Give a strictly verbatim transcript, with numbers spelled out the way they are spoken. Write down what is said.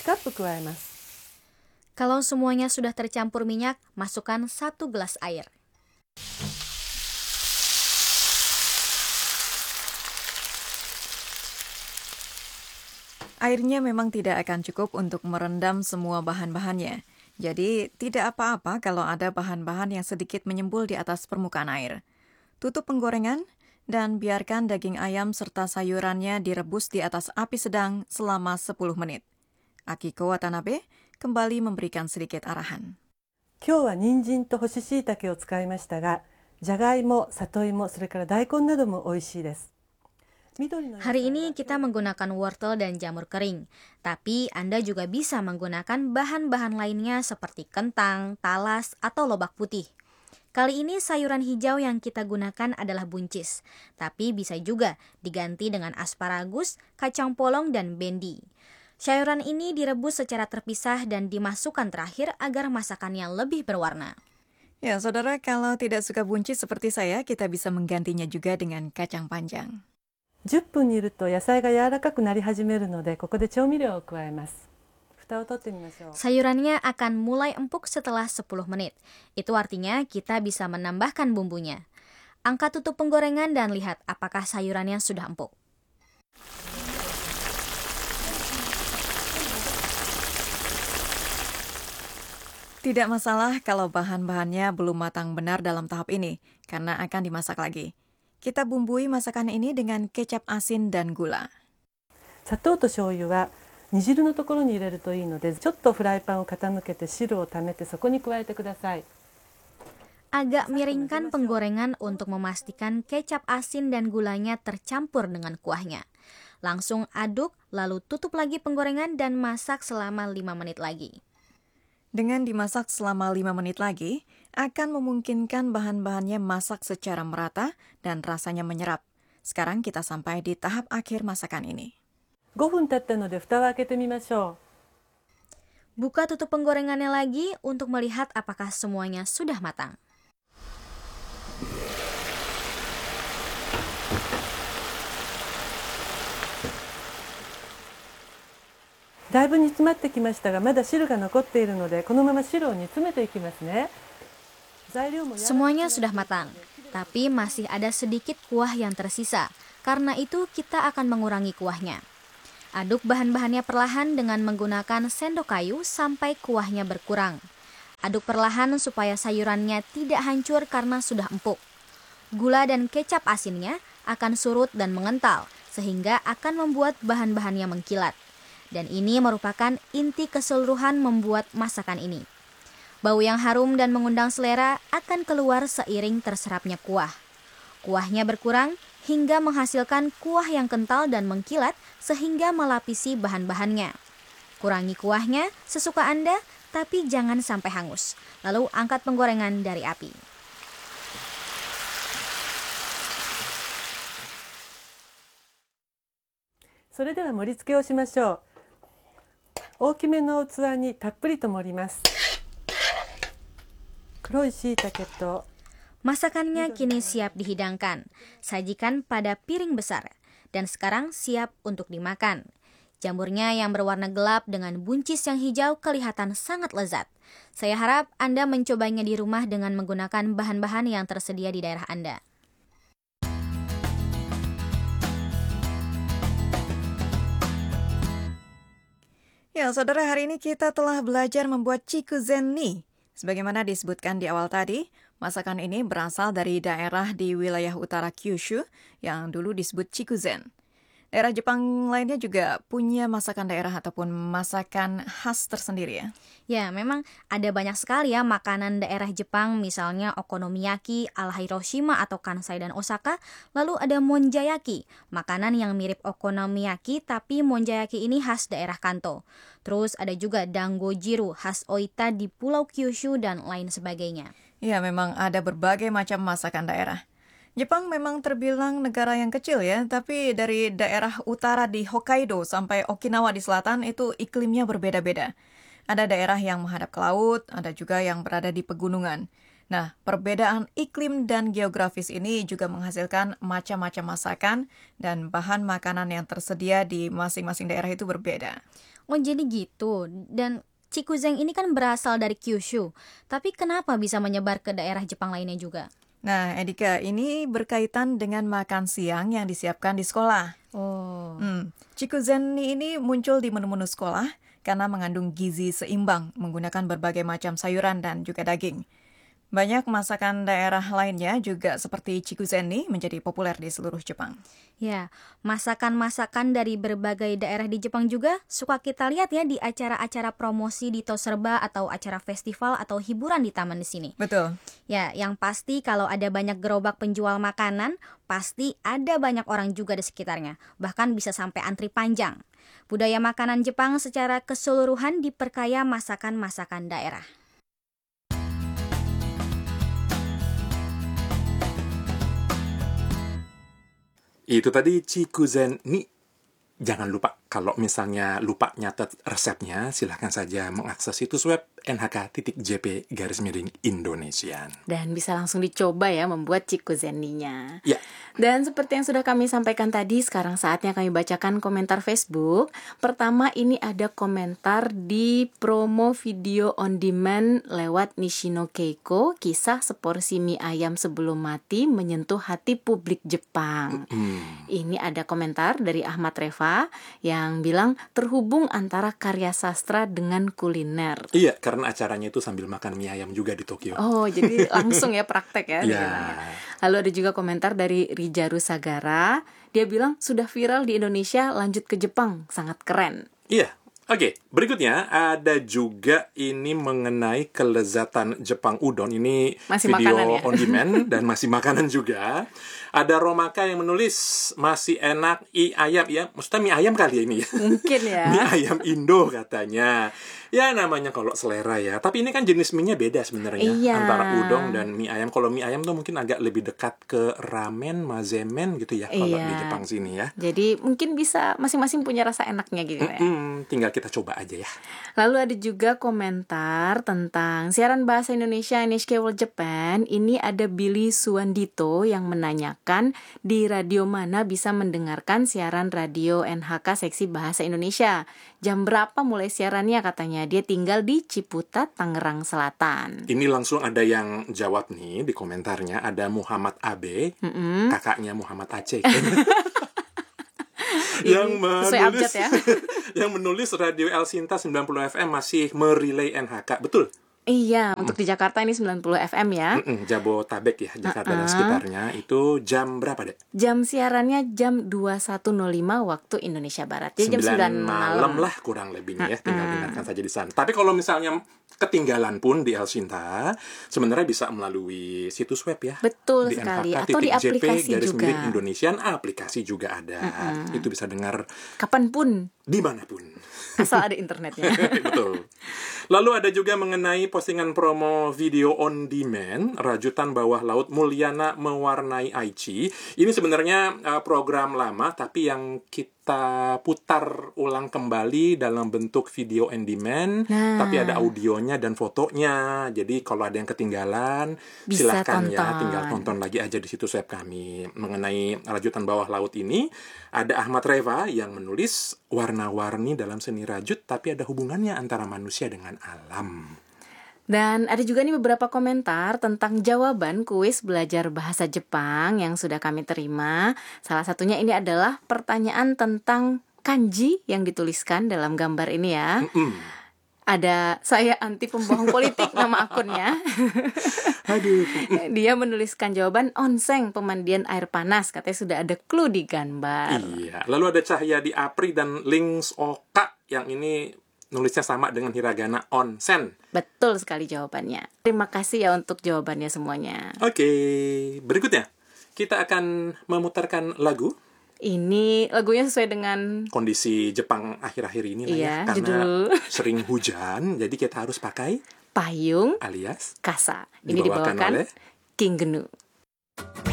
カップ加えます。 Kalau semuanya sudah tercampur minyak, masukkan satu gelas air. Airnya memang tidak akan cukup untuk merendam semua bahan-bahannya. Jadi, tidak apa-apa kalau ada bahan-bahan yang sedikit menyembul di atas permukaan air. Tutup penggorengan dan biarkan daging ayam serta sayurannya direbus di atas api sedang selama sepuluh menit. Akiko Watanabe kembali memberikan sedikit arahan. 今日は人参と干し椎茸を使いましたが、じゃがいも、里芋、それから大根なども美味しいです。 Hari ini kita menggunakan wortel dan jamur kering, tapi Anda juga bisa menggunakan bahan-bahan lainnya seperti kentang, talas, atau lobak putih. Kali ini sayuran hijau yang kita gunakan adalah buncis, tapi bisa juga diganti dengan asparagus, kacang polong, dan bendi. Sayuran ini direbus secara terpisah dan dimasukkan terakhir agar masakannya lebih berwarna. Ya, saudara, kalau tidak suka buncis seperti saya, kita bisa menggantinya juga dengan kacang panjang. じゅっぷん煮ると野菜が柔らかくなり始めるので、ここで調味料を加えます。蓋を取ってみましょう。 Sayurannya akan mulai empuk setelah sepuluh menit. Itu artinya kita bisa menambahkan bumbunya. Angkat tutup penggorengan dan lihat apakah sayurannya sudah empuk. Tidak masalah kalau bahan-bahannya belum matang benar dalam tahap ini, karena akan dimasak lagi. Kita bumbui masakan ini dengan kecap asin dan gula. 砂糖と醤油は煮汁のところに入れるといいので、ちょっとフライパンを傾けて汁をためてそこに加えてください。 Agak miringkan penggorengan untuk memastikan kecap asin dan gulanya tercampur dengan kuahnya. Langsung aduk, lalu tutup lagi penggorengan dan masak selama lima menit lagi. Dengan dimasak selama lima menit lagi, akan memungkinkan bahan-bahannya masak secara merata dan rasanya menyerap. Sekarang kita sampai di tahap akhir masakan ini. ごふん経ったので蓋を開けてみましょう。 Buka tutup penggorengannya lagi untuk melihat apakah semuanya sudah matang. だいぶ煮詰まってきましたが、まだ汁が残っているので、このまま汁を煮詰めていきますね。 Semuanya sudah matang, tapi masih ada sedikit kuah yang tersisa. Karena itu kita akan mengurangi kuahnya. Aduk bahan-bahannya perlahan dengan menggunakan sendok kayu sampai kuahnya berkurang. Aduk perlahan supaya sayurannya tidak hancur karena sudah empuk. Gula dan kecap asinnya akan surut dan mengental, sehingga akan membuat bahan-bahannya mengkilat. Dan ini merupakan inti keseluruhan membuat masakan ini. Bau yang harum dan mengundang selera akan keluar seiring terserapnya kuah. Kuahnya berkurang hingga menghasilkan kuah yang kental dan mengkilat sehingga melapisi bahan-bahannya. Kurangi kuahnya sesuka Anda, tapi jangan sampai hangus. Lalu angkat penggorengan dari api. Soれでは盛り付けをしましょう。大きめの器にたっぷりと盛ります。黒い椎茸と Masakannya kini siap dihidangkan. Sajikan pada piring besar. Dan sekarang siap untuk dimakan. Jamurnya yang berwarna gelap dengan buncis yang hijau kelihatan sangat lezat. Saya harap Anda mencobanya di rumah dengan menggunakan bahan-bahan yang tersedia di daerah Anda. Ya, saudara, hari ini kita telah belajar membuat chikuzen ni. Sebagaimana disebutkan di awal tadi, masakan ini berasal dari daerah di wilayah utara Kyushu yang dulu disebut chikuzen. Daerah Jepang lainnya juga punya masakan daerah ataupun masakan khas tersendiri ya. Ya, memang ada banyak sekali ya makanan daerah Jepang, misalnya okonomiyaki ala Hiroshima atau Kansai dan Osaka. Lalu ada monjayaki, makanan yang mirip okonomiyaki tapi monjayaki ini khas daerah Kanto. Terus ada juga dangojiru khas Oita di Pulau Kyushu dan lain sebagainya. Ya, memang ada berbagai macam masakan daerah. Jepang memang terbilang negara yang kecil ya, tapi dari daerah utara di Hokkaido sampai Okinawa di selatan itu iklimnya berbeda-beda. Ada daerah yang menghadap ke laut, ada juga yang berada di pegunungan. Nah, perbedaan iklim dan geografis ini juga menghasilkan macam-macam masakan dan bahan makanan yang tersedia di masing-masing daerah itu berbeda. Oh, jadi gitu. Dan Chikuzeng ini kan berasal dari Kyushu. Tapi kenapa bisa menyebar ke daerah Jepang lainnya juga? Nah, Edika, ini berkaitan dengan makan siang yang disiapkan di sekolah. Oh. Hmm. Chikuzen ini muncul di menu-menu sekolah karena mengandung gizi seimbang, menggunakan berbagai macam sayuran dan juga daging. Banyak masakan daerah lainnya juga seperti chikuzen ini menjadi populer di seluruh Jepang. Ya, masakan-masakan dari berbagai daerah di Jepang juga suka kita lihat ya di acara-acara promosi di Toserba atau acara festival atau hiburan di taman di sini. Betul. Ya, yang pasti kalau ada banyak gerobak penjual makanan, pasti ada banyak orang juga di sekitarnya. Bahkan bisa sampai antri panjang. Budaya makanan Jepang secara keseluruhan diperkaya masakan-masakan daerah. Itu tadi Chikuzen ni. Jangan lupa, kalau misalnya lupa nyatet resepnya, silahkan saja mengakses situs web n h k titik j p garis miring Indonesian. Dan bisa langsung dicoba ya membuat chikuzen-nya. Ya. Dan seperti yang sudah kami sampaikan tadi, sekarang saatnya kami bacakan komentar Facebook. Pertama, ini ada komentar di promo video on demand lewat Nishino Keiko, kisah seporsi mie ayam sebelum mati menyentuh hati publik Jepang. Hmm. Ini ada komentar dari Ahmad Reva yang bilang terhubung antara karya sastra dengan kuliner. Iya, karena acaranya itu sambil makan mie ayam juga di Tokyo. Oh, jadi langsung ya praktek ya. Iya. Lalu ada juga komentar dari Rijaru Sagara. Dia bilang sudah viral di Indonesia, lanjut ke Jepang, sangat keren. Iya. Oke, berikutnya ada juga ini mengenai kelezatan Jepang udon. Ini Masih video makanan ya? on demand dan masih makanan juga. Ada Romaka yang menulis masih enak i ayam ya. Maksudnya mie ayam kali ya ini ya. Mungkin ya. Mie ayam Indo katanya. Ya namanya kalau selera ya. Tapi ini kan jenis mie-nya beda sebenarnya. Iya. Antara udon dan mie ayam. Kalau mie ayam tuh mungkin agak lebih dekat ke ramen, mazemen gitu ya. Kalau Iya. di Jepang sini ya. Jadi mungkin bisa masing-masing punya rasa enaknya gitu ya. Mm-mm, tinggal kita coba aja ya. Lalu ada juga komentar tentang siaran bahasa Indonesia N H K World Japan. Ini ada Billy Suwandito yang menanyakan di radio mana bisa mendengarkan siaran radio N H K seksi bahasa Indonesia. Jam berapa mulai siarannya katanya. Dia tinggal di Ciputat, Tangerang Selatan. Ini langsung ada yang jawab nih di komentarnya. Ada Muhammad Abe, Mm-mm. kakaknya Muhammad Aceh. yang sesuai menulis abjad ya. yang menulis radio El Sinta sembilan puluh F M masih merelay N H K. Betul? Iya, untuk di Jakarta ini sembilan puluh F M ya. Mm-mm, Jabotabek ya, Jakarta Uh-uh. dan sekitarnya. Itu jam berapa, Dek? Jam siarannya jam dua puluh satu nol lima waktu Indonesia Barat. Jadi jam sembilan malam lah kurang lebihnya ya. Tinggal dengarkan saja di sana. Tapi kalau misalnya ketinggalan pun di El Sinta, sebenarnya bisa melalui situs web ya. Betul di sekali. N H K Atau di titik J P aplikasi garis juga. miring Indonesian, aplikasi juga ada. Mm-mm. Itu bisa dengar Kapanpun, dimanapun. asal ada internetnya. Betul. Lalu ada juga mengenai postingan promo video on demand, Rajutan Bawah Laut Mulyana Mewarnai Aichi. Ini sebenarnya uh, program lama, tapi yang kita putar ulang kembali dalam bentuk video on demand, Nah. tapi ada audionya dan fotonya. Jadi kalau ada yang ketinggalan, Bisa silahkan ya, tonton. tinggal tonton lagi aja di situs web kami. Mengenai Rajutan Bawah Laut ini, ada Ahmad Reva yang menulis warna-warni dalam seni rajut, tapi ada hubungannya antara manusia dengan alam. Dan ada juga nih beberapa komentar tentang jawaban kuis belajar bahasa Jepang yang sudah kami terima. Salah satunya ini adalah pertanyaan tentang kanji yang dituliskan dalam gambar ini ya. Mm-mm. Ada saya anti pembohong politik nama akunnya. Aduh. Dia menuliskan jawaban onsen, pemandian air panas. Katanya sudah ada clue di gambar. Iya. Lalu ada Cahyadi Apri dan Lings Oka yang ini nulisnya sama dengan hiragana onsen. Betul sekali jawabannya. Terima kasih ya untuk jawabannya semuanya. Oke, berikutnya kita akan memutarkan lagu. Ini lagunya sesuai dengan Kondisi Jepang akhir-akhir ini lah Iya, ya, karena judul. sering hujan, jadi kita harus pakai payung alias kasa. Ini dibawakan dibawakan oleh King Gnu.